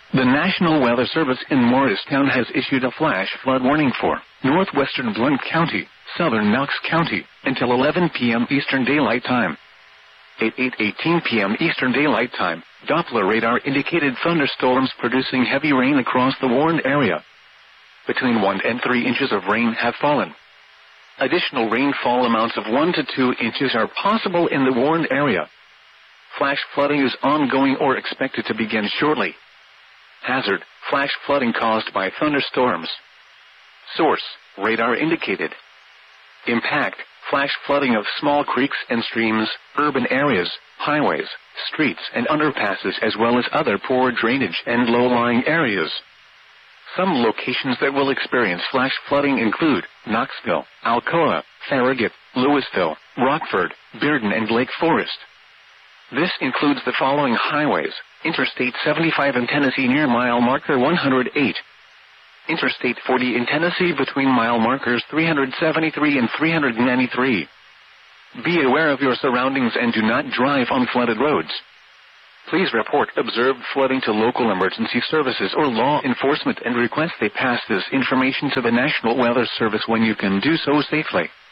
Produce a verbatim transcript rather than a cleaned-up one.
The National Weather Service in Morristown has issued a flash flood warning for northwestern Blount County, southern Knox County, until eleven p m Eastern Daylight Time. At eight eighteen p m Eastern Daylight Time, Doppler radar indicated thunderstorms producing heavy rain across the warned area. Between one and three inches of rain have fallen. Additional rainfall amounts of one to two inches are possible in the warned area. Flash flooding is ongoing or expected to begin shortly. Hazard, flash flooding caused by thunderstorms. Source, radar indicated. Impact, flash flooding of small creeks and streams, urban areas, highways, streets and underpasses as well as other poor drainage and low-lying areas. Some locations that will experience flash flooding include Knoxville, Alcoa, Farragut, Louisville, Rockford, Bearden and Lake Forest. This includes the following highways: Interstate seventy-five in Tennessee near mile marker one hundred eight. Interstate forty in Tennessee between mile markers three hundred seventy-three and three hundred ninety-three. Be aware of your surroundings and do not drive on flooded roads. Please report observed flooding to local emergency services or law enforcement and request they pass this information to the National Weather Service when you can do so safely.